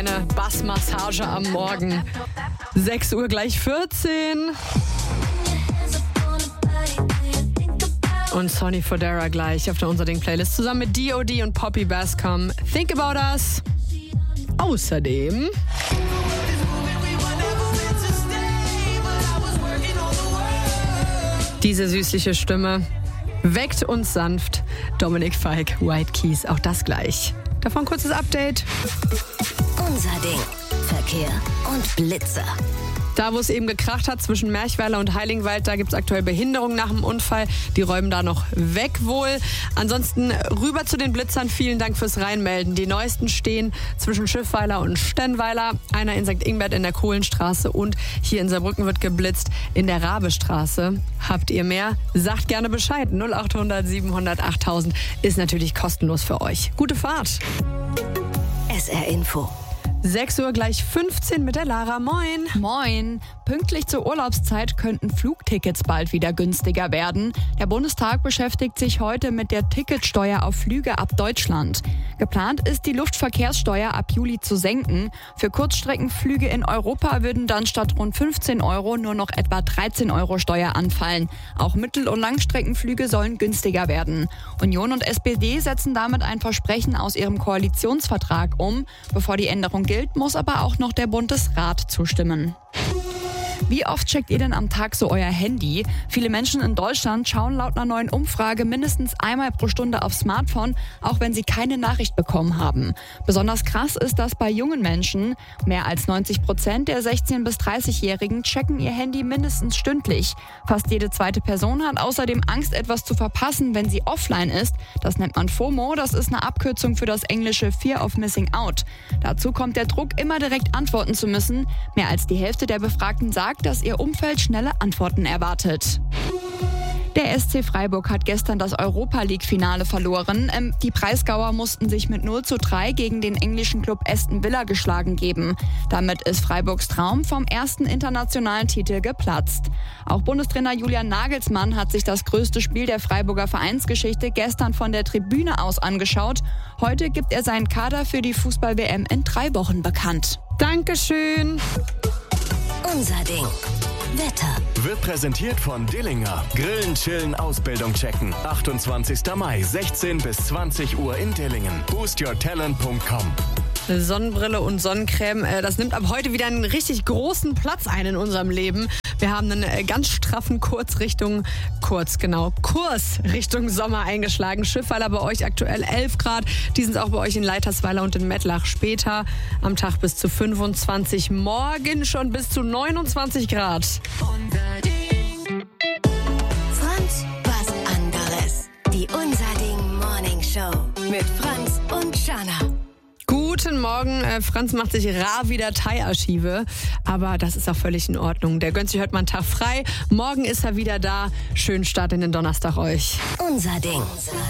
kleine Bassmassage am Morgen. 6 Uhr gleich 14. Und Sonny Fodera gleich auf der Unser Ding-Playlist zusammen mit D.O.D. und Poppy Bascom. Think About Us. Außerdem diese süßliche Stimme weckt uns sanft. Dominik Feick, White Keys, auch das gleich. Davon kurzes Update. Unser Ding. Verkehr und Blitzer. Da, wo es eben gekracht hat zwischen Merchweiler und Heiligenwald, da gibt es aktuell Behinderung nach dem Unfall. Die räumen da noch weg wohl. Ansonsten rüber zu den Blitzern. Vielen Dank fürs Reinmelden. Die neuesten stehen zwischen Schiffweiler und Stennweiler. Einer in St. Ingbert in der Kohlenstraße und hier in Saarbrücken wird geblitzt in der Rabestraße. Habt ihr mehr? Sagt gerne Bescheid. 0800 700 8000 ist natürlich kostenlos für euch. Gute Fahrt. SR Info. 6 Uhr gleich 15 mit der Lara. Moin. Moin. Pünktlich zur Urlaubszeit könnten Flugtickets bald wieder günstiger werden. Der Bundestag beschäftigt sich heute mit der Ticketsteuer auf Flüge ab Deutschland. Geplant ist, die Luftverkehrssteuer ab Juli zu senken. Für Kurzstreckenflüge in Europa würden dann statt rund 15 Euro nur noch etwa 13 Euro Steuer anfallen. Auch Mittel- und Langstreckenflüge sollen günstiger werden. Union und SPD setzen damit ein Versprechen aus ihrem Koalitionsvertrag um. Bevor die Änderung gilt, muss aber auch noch der Bundesrat zustimmen. Wie oft checkt ihr denn am Tag so euer Handy? Viele Menschen in Deutschland schauen laut einer neuen Umfrage mindestens einmal pro Stunde aufs Smartphone, auch wenn sie keine Nachricht bekommen haben. Besonders krass ist das bei jungen Menschen. Mehr als 90% der 16- bis 30-Jährigen checken ihr Handy mindestens stündlich. Fast jede zweite Person hat außerdem Angst, etwas zu verpassen, wenn sie offline ist. Das nennt man FOMO, das ist eine Abkürzung für das englische Fear of Missing Out. Dazu kommt der Druck, immer direkt antworten zu müssen. Mehr als die Hälfte der Befragten sagt, dass ihr Umfeld schnelle Antworten erwartet. Der SC Freiburg hat gestern das Europa-League-Finale verloren. Die Breisgauer mussten sich mit 0:3 gegen den englischen Club Aston Villa geschlagen geben. Damit ist Freiburgs Traum vom ersten internationalen Titel geplatzt. Auch Bundestrainer Julian Nagelsmann hat sich das größte Spiel der Freiburger Vereinsgeschichte gestern von der Tribüne aus angeschaut. Heute gibt er seinen Kader für die Fußball-WM in 3 Wochen bekannt. Dankeschön. Unser Ding. Wetter. Wird präsentiert von Dillinger. Grillen, chillen, Ausbildung checken. 28. Mai, 16 bis 20 Uhr in Dillingen. boostyourtalent.com. Sonnenbrille und Sonnencreme, das nimmt ab heute wieder einen richtig großen Platz ein in unserem Leben. Wir haben einen ganz straffen Kurs Richtung Sommer eingeschlagen. Schiffweiler bei euch aktuell 11 Grad. Die sind auch bei euch in Leitersweiler und in Mettlach später. Am Tag bis zu 25, morgen schon bis zu 29 Grad. Franz, was anderes. Die Unser Ding Morning Show mit Franz und Jana. Guten Morgen, Franz macht sich rar wieder Thai-Archive, aber das ist auch völlig in Ordnung. Der gönnt sich heute mal einen Tag frei, morgen ist er wieder da. Schönen Start in den Donnerstag euch. Unser Ding.